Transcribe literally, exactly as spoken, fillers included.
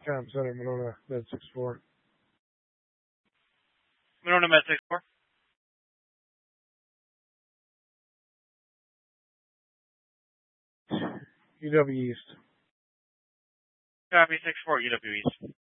Com Center, Monona, Med six four. Monona Med six four. U W East. Copy six four U W East.